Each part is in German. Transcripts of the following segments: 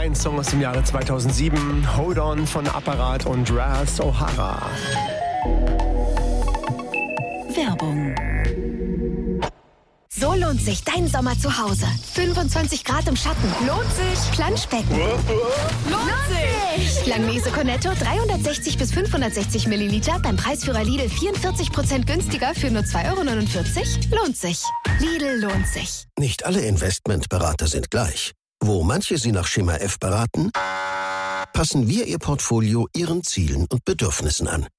Ein Song aus dem Jahre 2007, Hold On von Apparat und Ras O'Hara. Werbung. So lohnt sich dein Sommer zu Hause. 25 Grad im Schatten. Lohnt sich. Planschbecken. Lohnt sich. Langnese Cornetto 360 bis 560 Milliliter beim Preisführer Lidl 44% günstiger für nur 2,49 €. Lohnt sich. Lidl lohnt sich. Nicht alle Investmentberater sind gleich. Wo manche Sie nach Schema F beraten, passen wir Ihr Portfolio Ihren Zielen und Bedürfnissen an.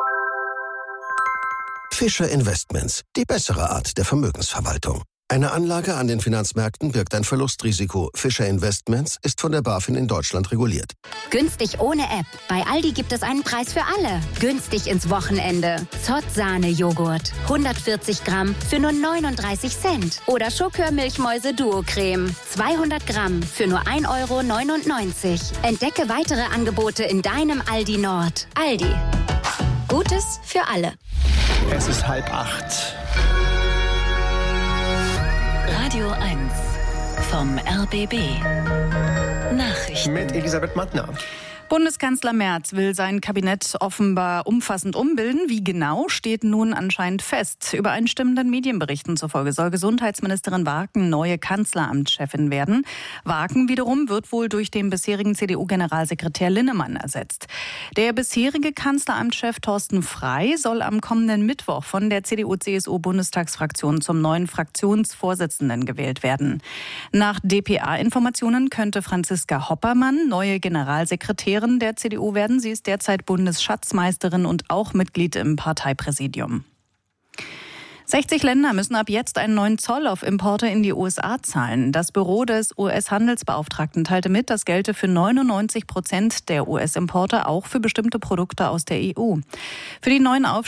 Fischer Investments, die bessere Art der Vermögensverwaltung. Eine Anlage an den Finanzmärkten birgt ein Verlustrisiko. Fischer Investments ist von der BaFin in Deutschland reguliert. Günstig ohne App. Bei Aldi gibt es einen Preis für alle. Günstig ins Wochenende. Zott-Sahne-Joghurt. 140 Gramm für nur 39 Cent. Oder Schokör-Milchmäuse Duo-Creme. 200 Gramm für nur 1,99 €. Entdecke weitere Angebote in deinem Aldi Nord. Aldi. Gutes für alle. Es ist 7:30. Radio 1 vom RBB. Nachrichten. Mit Elisabeth Mattner. Bundeskanzler Merz will sein Kabinett offenbar umfassend umbilden. Wie genau, steht nun anscheinend fest. Übereinstimmenden Medienberichten zufolge soll Gesundheitsministerin Warken neue Kanzleramtschefin werden. Warken wiederum wird wohl durch den bisherigen CDU-Generalsekretär Linnemann ersetzt. Der bisherige Kanzleramtschef Thorsten Frey soll am kommenden Mittwoch von der CDU-CSU-Bundestagsfraktion zum neuen Fraktionsvorsitzenden gewählt werden. Nach dpa-Informationen könnte Franziska Hoppermann neue Generalsekretärin der CDU werden. Sie ist derzeit Bundesschatzmeisterin und auch Mitglied im Parteipräsidium. 60 Länder müssen ab jetzt einen neuen Zoll auf Importe in die USA zahlen. Das Büro des US-Handelsbeauftragten teilte mit, das gelte für 99% der US-Importe, auch für bestimmte Produkte aus der EU. Für die neuen